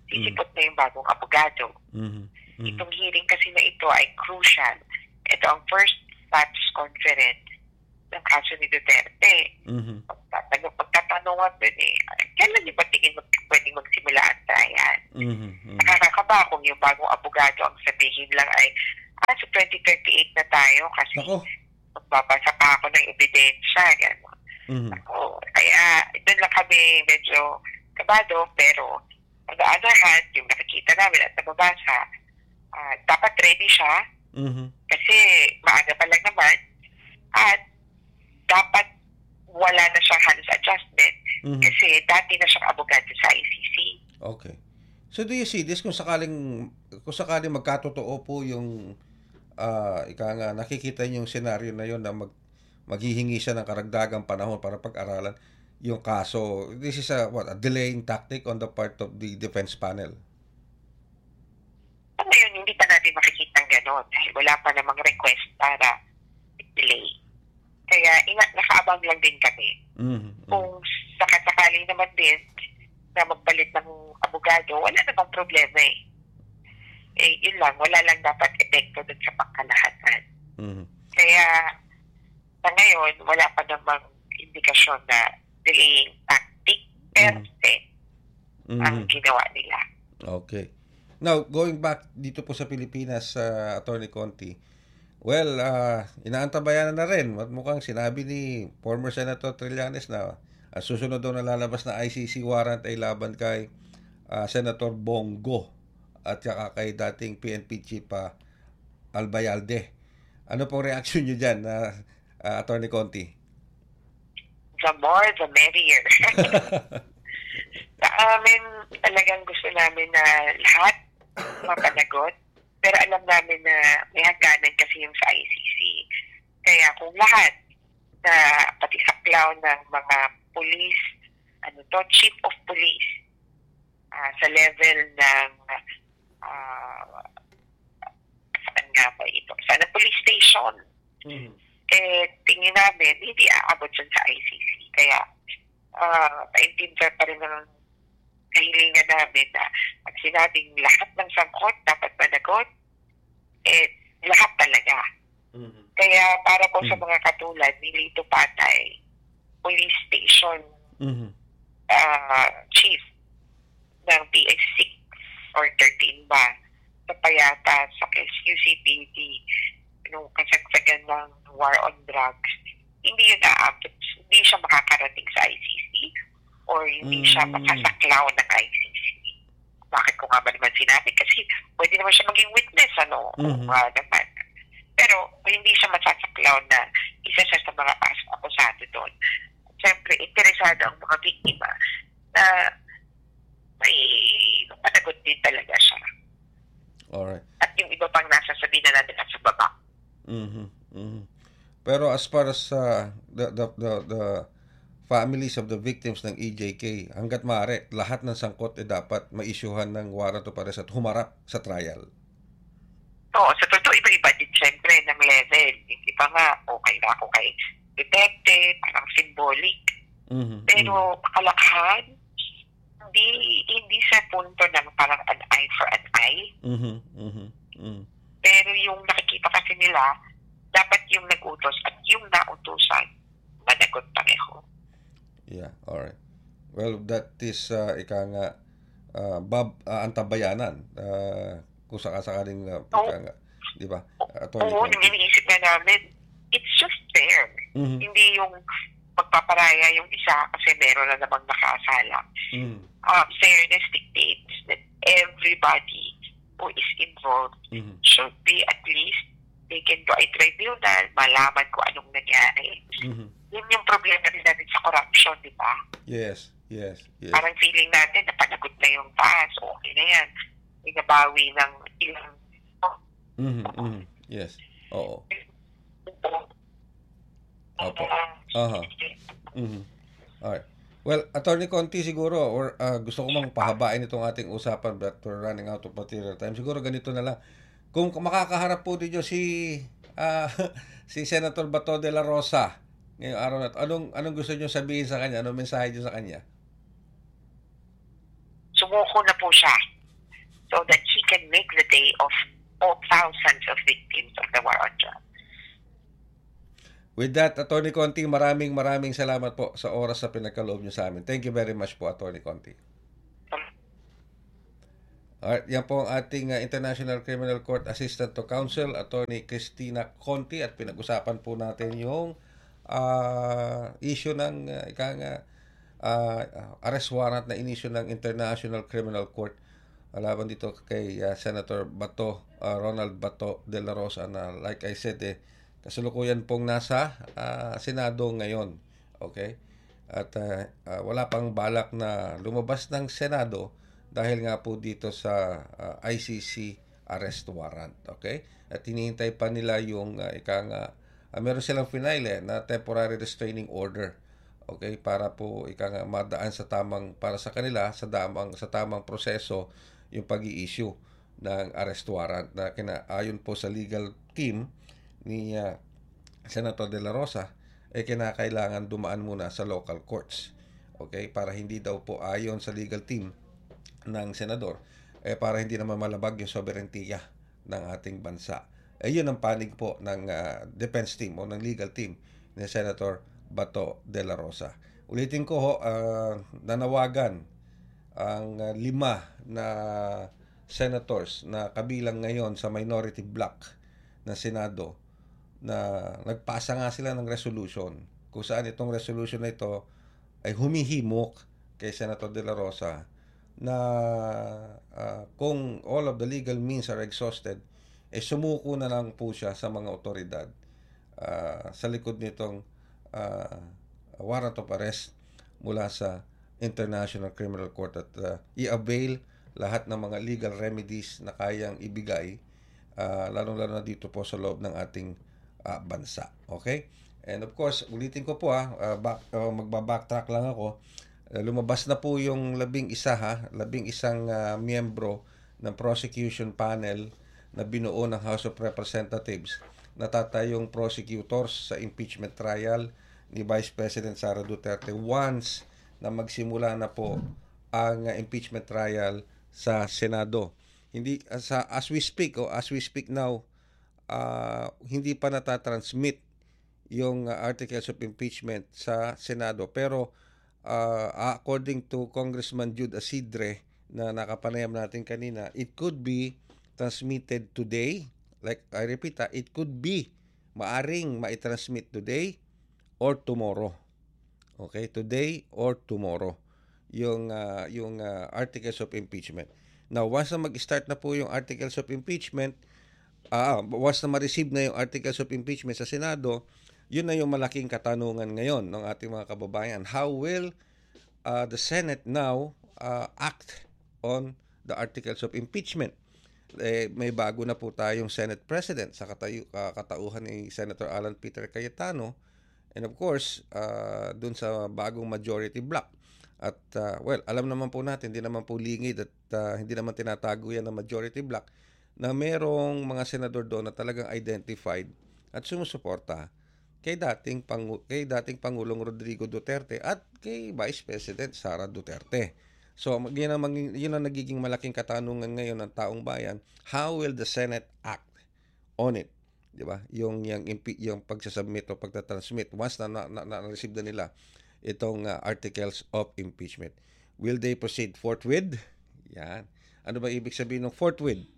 sisipot na yung bagong abogado. Mhm. Mhm. Itong hearing kasi na ito ay crucial. Ito ang first batch conference ng kaso ni Duterte. Mhm. Pagtatanong, pagtatanungan dun eh, kailan niyo ba tingin mag, pwedeng magsimula ang trial? Mhm. Mhm. Nakakakaba kung yung bagong abogado ang sabihin lang ay, ah, sa twenty thirty-eight na tayo kasi Nako. magbabasa pa ako ng ebidensya. Gano'n. Mhm. Ako, kaya doon lang kami medyo kabado, pero on the other hand, yung nakikita namin at nababasa, ah, dapat ready siya Mhm. kasi maaga pa lang naman at dapat wala na siyang halos adjustment Mhm. kasi dati na siyang abogado sa I C C. Okay. So do you see this kung sakaling kung sakaling magkatotoo po yung ah ika nga nakikita niyo yung senaryo na yon na mag maghihingi siya ng karagdagang panahon para pag-aralan yung kaso. This is a what a delaying tactic on the part of the defense panel. So, ngayon, hindi pa natin makikita ng gano'n dahil wala pa namang request para delay. Kaya ina- nakaabang lang din kami. Mhm. Kung sakasakali naman din na magpalit ng abogado, wala namang problema eh. Eh, yun lang, wala lang dapat epekto dun sa pangkalahatan. Mhm. Kaya, sa ngayon, wala pa namang indikasyon na delaying tactic per se ang Mhm. ginawa nila. Okay. Now, going back dito po sa Pilipinas, sa Attorney Conti, well, uh, inaantabayan na rin. At mukhang sinabi ni former Senator Trillanes na ang susunod daw na lalabas na I C C warrant ay laban kay ah, Senator Bongo at saka kay dating P N P Chief pa Albayalde. Ano pong reaction niyo dyan, na uh, Attorney Conti? The more, the merrier. Sa amin, talagang gusto namin na lahat mapanagot. Pero alam namin na may hangganan kasi yung sa I C C. Kaya kung lahat na pati saklaw ng mga police, ano to, chief of police, ah, sa level ng uh, saan nga ba ito? Sana police station. Mhm. Eh, tingin namin, hindi aabot dyan sa I C C. Kaya, uh, paintindihan pa rin ng kahilingan namin na pag sinabing lahat ng sangkot dapat managot, eh, lahat talaga. Mhm. Kaya para po sa mga katulad ni Lito Patay, police station Mhm. uh, chief ng P X six or thirteen ba, sa Payata, sa U C P D, nung kasagsagan ng war on drugs, hindi yun naabot, hindi siya makakarating sa I C C or hindi siya Mm. makasaklaw ng I C C. Bakit ko nga ba naman sinabi? Kasi pwede naman siya maging witness, ano? Mhm. Uh, naman. Pero hindi siya masasaklaw na isa siya sa mga pas- akusado doon. Siyempre, interesado ang mga biktima na may mapanagot din talaga siya. Alright. At yung iba pang nasasabihin na natin at sa baba. Mhm. Mhm. Pero as far as uh, the, the the the families of the victims ng E J K, hangga't maaari, lahat ng sangkot ay dapat ma-issuehan ng warrant of arrest at humarap sa trial. Oo, sa totoo, iba-iba din siyempre ng level. Hindi pa nga, okay na ako kay Duterte, parang symbolic. Mhm. Pero kalakhan, hindi, hindi sa punto ng parang an eye for an eye. Mhm. Mhm. Mhm. Pero yung nakikita kasi nila, dapat yung nag-utos at yung nautusan, managot pareho. Yeah, alright. Well, that is uh, ika nga uh, bab uh, antabayanan. Uh, kung sakasakaling uh, ika nga, di ba? Attorney Oo, Conti. iniisip na namin, it's just fair. Mhm. Hindi yung pagpaparaya yung isa kasi meron na namang nakaasala. Mhm. Uh, fairness dictates that everybody who is involved Mhm. should be at least taken to a tribunal, malaman kung anong nangyari. Mhm. Yun yung problema rin natin sa corruption, di ba? Yes, yes, yes. Parang feeling natin na panagot na yung taas, okay na yan. Inabawi ng ilang Mhm. Mhm. Yes. Oo. Opo. Aha. Mhm. Alright. Well, Attorney Conti siguro, or uh, gusto ko mang pahabain itong ating usapan but we're running out of material time. Siguro ganito na lang. Kung makakaharap po ninyo si ah, si Senator Bato de la Rosa ngayong araw na ito, anong, anong gusto nyo sabihin sa kanya? Anong mensahe nyo sa kanya? Sumuko na po siya. so that she can make the day of all thousands of victims of the war on drugs. With that, Attorney Conti, maraming maraming salamat po sa oras na pinagkaloob niyo sa amin. Thank you very much po, Attorney Conti. Alright, yan po ang ating uh, International Criminal Court Assistant to Counsel, Attorney Christina Conti, at pinag-usapan po natin yung uh, issue ng uh, ikang uh, uh, arrest warrant na inisyu ng International Criminal Court uh, laban dito kay uh, Senator Bato, uh, Ronald Bato de la Rosa, na like I said, eh, kasulukuyan pong nasa uh, Senado ngayon. Okay? At uh, uh, wala pang balak na lumabas ng Senado dahil nga po dito sa uh, I C C arrest warrant. Okay? At hinihintay pa nila yung uh, ikang uh, uh, meron silang finale na temporary restraining order. Okay? Para po ikang uh, madaan sa tamang, para sa kanila, sa tamang, sa tamang proseso yung pag-i-issue ng arrest warrant na kinaayon po sa legal team ni uh, Senator De La Rosa, eh kinakailangan dumaan muna sa local courts. Okay? Para hindi daw po ayon sa legal team ng senador, eh para hindi naman malabag yung soberentiya ng ating bansa. Eh yun ang panig po ng uh, defense team o ng legal team ni Senator Bato de la Rosa. Ulitin ko ho, uh, nanawagan ang uh, lima na senators na kabilang ngayon sa minority bloc na Senado na nagpasa nga sila ng resolution kung saan itong resolution na ito ay humihimok kay Senator De La Rosa na uh, kung all of the legal means are exhausted, eh sumuko na lang po siya sa mga otoridad uh, sa likod nitong uh, warrant of arrest mula sa International Criminal Court at uh, i-avail lahat ng mga legal remedies na kayang ibigay, uh, lalong-lalo na dito po sa loob ng ating uh, bansa. Okay? And of course, ulitin ko po ah, uh, back, uh, magbabacktrack lang ako. Uh, lumabas na po yung labing isa ha, labing isang uh, miyembro ng prosecution panel na binuo ng House of Representatives na tatayong prosecutors sa impeachment trial ni Vice President Sara Duterte once na magsimula na po ang uh, impeachment trial sa Senado. Hindi uh, sa as we speak o oh, as we speak now, uh, hindi pa natatransmit yung uh, articles of impeachment sa Senado, pero uh, according to Congressman Jude Asidre na nakapanayam natin kanina, it could be transmitted today. Like I repeat, uh, it could be maaring maitransmit today or tomorrow. Okay, today or tomorrow yung uh, yung uh, articles of impeachment. Now, once na mag-start na po yung articles of impeachment, ah, uh, once na ma-receive na yung articles of impeachment sa Senado, yun na yung malaking katanungan ngayon ng ating mga kababayan. How will uh, the Senate now uh, act on the articles of impeachment? Eh, may bago na po tayong Senate President sa katayu- uh, katauhan ni Senator Alan Peter Cayetano, and of course, uh, dun sa bagong majority bloc. At uh, well, alam naman po natin, hindi naman po lingid at uh, hindi naman tinatago yan ng majority bloc na merong mga senador doon na talagang identified at sumusuporta kay dating Pangu- kay dating Pangulong Rodrigo Duterte at kay Vice President Sara Duterte. So, yun ang, yun ang nagiging malaking katanungan ngayon ng taong bayan. How will the Senate act on it? Di ba? Yung, yung, yung pagsasubmit o pagtatransmit once na na-receive na, na, na nila itong uh, articles of impeachment. Will they proceed forthwith? Yan. Ano ba ibig sabihin ng forthwith?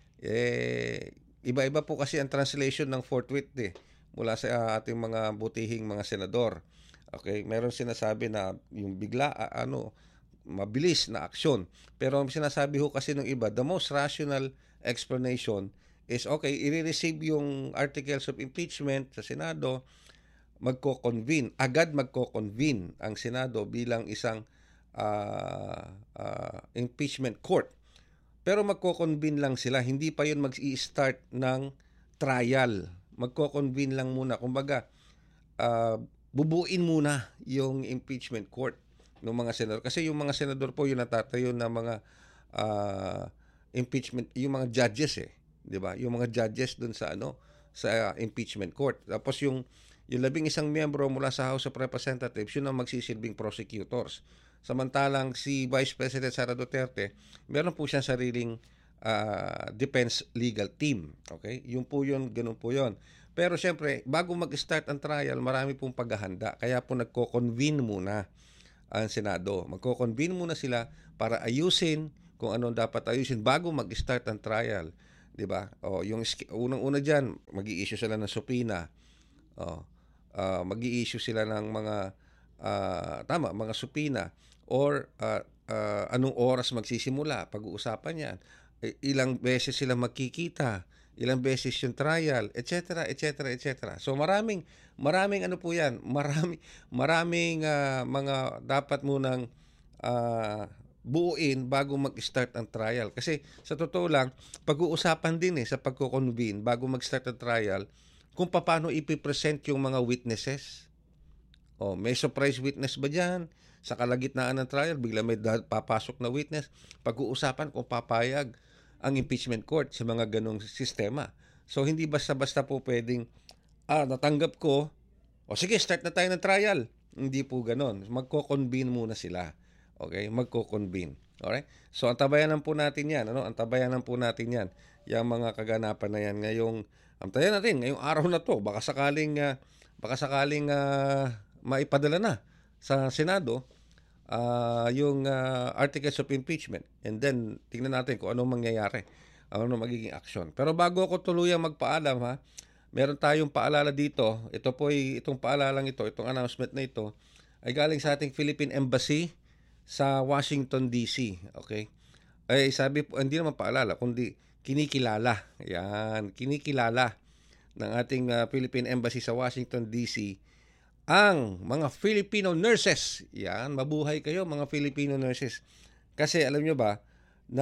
Eh, iba-iba po kasi ang translation ng forthwith eh, mula sa uh, ating mga butihing mga senador. Okay, meron sinasabi na yung bigla uh, ano mabilis na aksyon. Pero ang sinasabi ho kasi ng iba, the most rational explanation is okay, i-receive yung articles of impeachment sa Senado, magko-convene, agad magko-convene ang Senado bilang isang uh, uh, impeachment court. Pero magko-convene lang sila, hindi pa yun mag-i-start ng trial. Magko-convene lang muna. Kumbaga, uh, bubuin muna yung impeachment court ng mga senador. Kasi yung mga senador po, yung natatayo na mga uh, impeachment, yung mga judges eh. Di ba? Yung mga judges dun sa ano, sa uh, impeachment court. Tapos yung, yung labing isang miyembro mula sa House of Representatives, yun ang magsisilbing prosecutors. Samantalang si Vice President Sara Duterte, meron po siyang sariling uh, defense legal team. Okay? Yun po yun, ganun po yun. Pero syempre, bago mag-start ang trial, marami pong paghahanda. Kaya po nagko-convene muna ang Senado. Magko-convene muna sila para ayusin kung ano dapat ayusin bago mag-start ang trial. 'Di ba? O yung unang-una diyan, magi-issue sila ng subpoena. Oh, uh, magi-issue sila ng mga uh, tama, mga subpoena or uh, uh, anong oras magsisimula, pag-uusapan 'yan. Ilang beses sila magkikita, ilang beses yung trial, et cetera, et cetera, et cetera. So maraming maraming ano po 'yan, marami maraming uh, mga dapat munang uh, buuin bago mag-start ang trial. Kasi sa totoo lang, pag-uusapan din eh sa pagko-convene bago mag-start ang trial kung paano ipipresent yung mga witnesses. Oh, may surprise witness ba diyan? Sa kalagitnaan ng trial, bigla may papasok na witness. Pag-uusapan kung papayag ang impeachment court sa mga ganong sistema. So, hindi basta-basta po pwedeng, ah, natanggap ko, o sige, start na tayo ng trial. Hindi po ganon. Magko-convene muna sila. Okay? Magko-convene. Alright? So, antabayanan po natin yan. Ano? Antabayanan po natin yan. Yung mga kaganapan na yan. Ngayong, antabayan natin, ngayong araw na to, baka sakaling, uh, baka sakaling uh, maipadala na sa Senado uh, yung uh, articles of impeachment. And then, tingnan natin kung anong mangyayari. Ano magiging aksyon. Pero bago ako tuluyang magpaalam, ha, meron tayong paalala dito. Ito po ay, itong paalalang ito, itong announcement na ito, ay galing sa ating Philippine Embassy sa Washington, D C. Okay? Ay sabi po, hindi naman paalala, kundi kinikilala. Yan, kinikilala ng ating uh, Philippine Embassy sa Washington, D C ang mga Filipino nurses. Yan, mabuhay kayo mga Filipino nurses. Kasi alam nyo ba na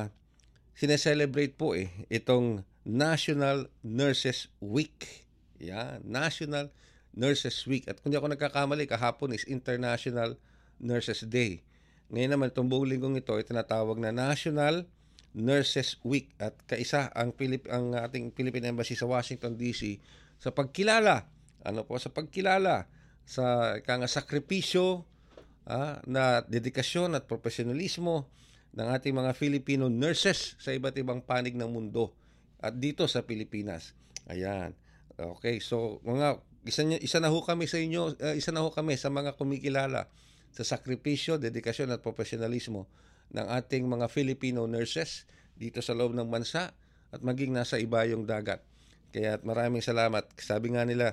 sineselebrate po eh itong National Nurses Week. Yan, National Nurses Week. At kung di ako nagkakamali, kahapon is International Nurses Day. Ngayon naman, itong buong linggong ito ay tinatawag na National Nurses Week. At kaisa ang, Pilip, ang ating Philippine Embassy sa Washington, D C sa pagkilala, ano po, sa pagkilala sa kanga sakripisyo, ah, na dedikasyon at profesionalismo ng ating mga Filipino nurses sa iba't ibang panig ng mundo at dito sa Pilipinas. Ayan. Okay, so mga isa, isa na ho kami sa inyo, uh, isa na ho kami sa mga kumikilala sa sakripisyo, dedikasyon at profesionalismo ng ating mga Filipino nurses dito sa loob ng bansa at maging nasa ibayong dagat. Kaya maraming salamat. Sabi nga nila,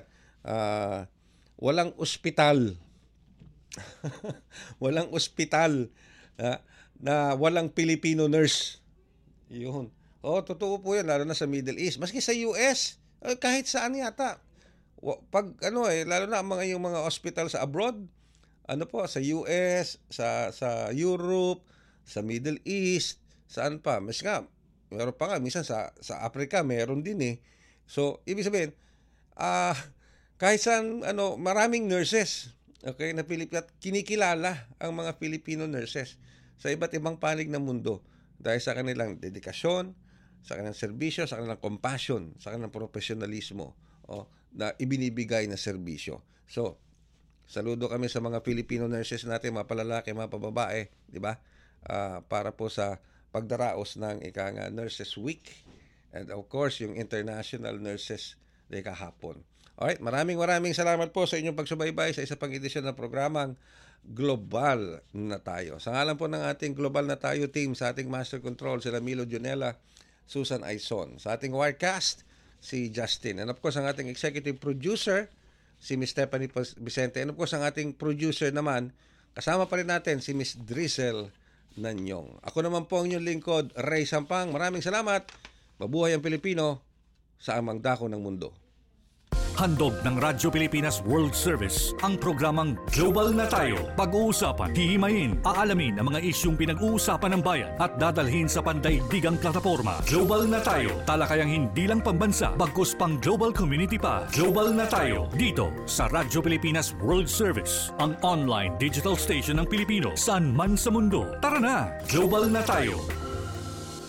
uh, walang ospital, walang ospital uh, na walang Filipino nurse. Yun. Oh, totoo po yan, lalo na sa Middle East. Maski sa U S, eh, kahit saan yata. Pag ano eh, lalo na ang mga yung mga hospital sa abroad, ano po, sa U S, sa sa Europe, sa Middle East, saan pa? Mas nga, meron pa nga, minsan sa, sa Africa, meron din eh. So, ibig sabihin, ah, uh, kahit saan, ano, maraming nurses, okay, na Pilipino, kinikilala ang mga Filipino nurses sa iba't ibang panig ng mundo dahil sa kanilang dedikasyon, sa kanilang serbisyo, sa kanilang compassion, sa kanilang profesionalismo, oh, na ibinibigay na serbisyo. So, saludo kami sa mga Filipino nurses natin, mga palalaki, mga pababae, di ba? Uh, para po sa pagdaraos ng ikang uh, Nurses Week and of course yung International Nurses Day kahapon. Alright, maraming maraming salamat po sa inyong pagsubaybay sa isa pang edisyon ng programang Global na Tayo. Sa ngalan po ng ating Global na Tayo team, sa ating Master Control, sila Milo Junela, Susan Aizon. Sa ating Wirecast, si Justin. And of course, ang ating Executive Producer, si Miss Stephanie Vicente. And of course, ang ating producer naman, kasama pa rin natin si Miss Drizzle Nanyong. Ako naman po ang inyong lingkod, Ray Sampang. Maraming salamat. Mabuhay ang Pilipino sa amang dako ng mundo. Handog ng Radyo Pilipinas World Service ang programang Global na Tayo. Pag-uusapan, hihimayin, aalamin ang mga isyung pinag-uusapan ng bayan at dadalhin sa pandaigdigang plataforma. Global na Tayo, talakayang hindi lang pambansa, bagkus pang global community pa. Global na Tayo, dito sa Radyo Pilipinas World Service, ang online digital station ng Pilipino saan man sa mundo. Tara na, Global na Tayo.